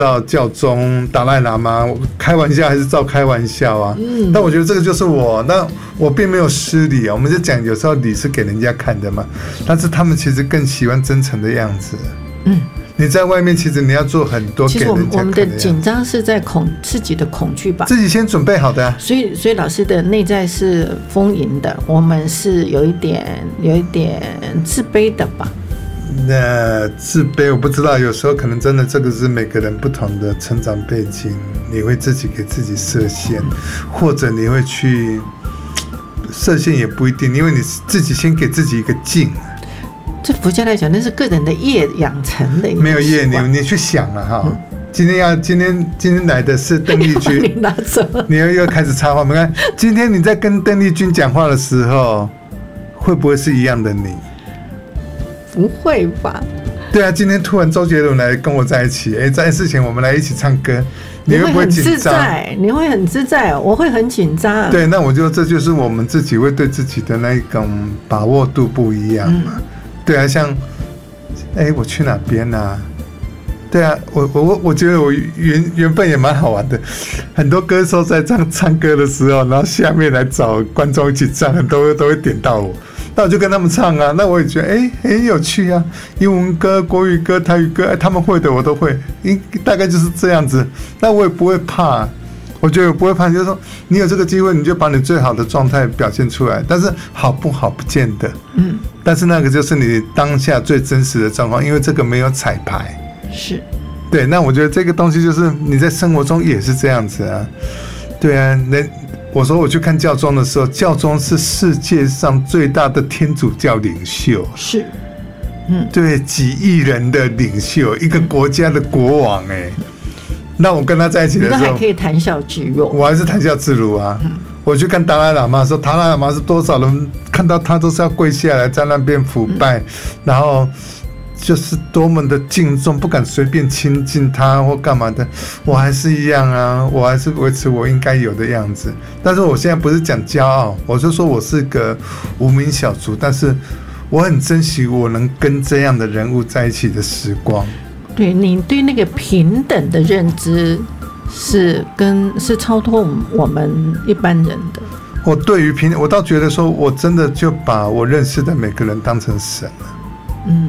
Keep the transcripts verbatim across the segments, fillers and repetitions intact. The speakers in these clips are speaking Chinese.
到教宗达赖喇嘛，开玩笑还是照开玩笑啊？嗯，但我觉得这个就是我，那我并没有失礼啊。我们就讲，有时候礼是给人家看的嘛，但是他们其实更喜欢真诚的样子。嗯，你在外面其实你要做很多给人家看的样子。 其实我们的紧张是在恐自己的恐惧吧， 自己先准备好的、啊。 所以，所以老师的内在是丰盈的，我们是有一点有一点自卑的吧。 那自卑我不知道，有时候可能真的这个是每个人不同的成长背景，你会自己给自己设限，或者你会去设限也不一定，因为你自己先给自己一个境。 这佛教来讲，那是个人的业养成的一个。 没有业，你你去想了哈。嗯、今天要今天今天来的是邓丽君， 你拿走， 你又又开始插话。你看，今天你在跟邓丽君讲话的时候，会不会是一样的你？ 不会吧？ 对啊，今天突然周杰伦来跟我在一起，哎，在事前我们来一起唱歌，你会不会紧张？ 你会很自在，我会很紧张。 对，那我觉得这就是我们自己会对自己的那种把握度不一样嘛。嗯、对啊，像哎，我去哪边啊？对啊，我我我觉得我原原本也蛮好玩的，很多歌手在唱唱歌的时候，然后下面来找观众一起唱，很多都会点到我。那我就跟他们唱啊，那我也觉得哎很有趣啊，英文歌、国语歌、台语歌，哎他们会的我都会，大概就是这样子。那我也不会怕，我觉得我不会怕，就是说你有这个机会，你就把你最好的状态表现出来，但是好不好不见得，嗯，但是那个就是你当下最真实的状况，因为这个没有彩排， 是， 对。那我觉得这个东西就是你在生活中也是这样子啊，对啊，人。我说我去看教宗的时候，教宗是世界上最大的天主教领袖， 是，嗯， 对，几亿人的领袖，一个国家的国王、欸，哎、嗯，那我跟他在一起的时候， 你都还可以谈笑自如， 我还是谈笑自如啊。嗯、我去看达赖喇嘛的时候，达赖喇嘛是多少人看到他都是要跪下来在那边腐败，嗯、然后。就是多么的敬重，不敢随便亲近他或干嘛的，我还是一样啊，我还是维持我应该有的样子。但是我现在不是讲骄傲，我就说我是个无名小卒，但是我很珍惜我能跟这样的人物在一起的时光。 对，你对那个平等的认知是跟是超脱我们一般人的。 我对于平，我倒觉得说我真的就把我认识的每个人当成神了。嗯。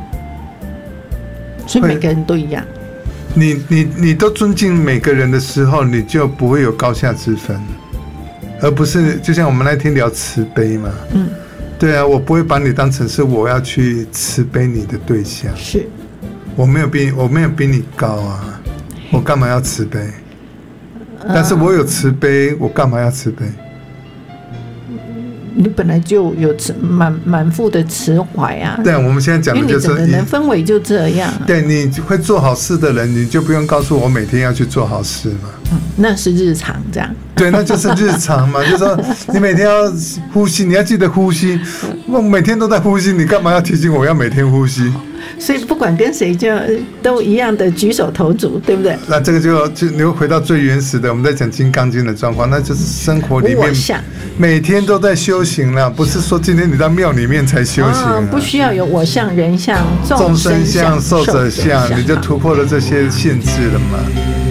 所以每个人都一样， 你你你都尊敬每个人的时候，你就不会有高下之分，而不是就像我们那天聊慈悲嘛，嗯，对啊，我不会把你当成是我要去慈悲你的对象， 是， 我没有比我没有比你高啊，我干嘛要慈悲？呃、但是我有慈悲，我干嘛要慈悲？ 你本来就有满满腹的慈怀啊！ 对，我们现在讲的就是， 因为你整个人氛围就这样、啊。 对，你会做好事的人，你就不用告诉我每天要去做好事嘛。 嗯，那是日常这样。 对，那就是日常嘛，就是说你每天要呼吸，你要记得呼吸。我每天都在呼吸，你干嘛要提醒我要每天呼吸？ 所以不管跟谁就都一样的举手投足，对不对？ 那这个就就你会回到最原始的，我们在讲《金刚经》的状况，那就是生活里面每天都在修行了，不是说今天你到庙里面才修行、啊哦。不需要有我相、人相、 众生相、寿者相，你就突破了这些限制了嘛。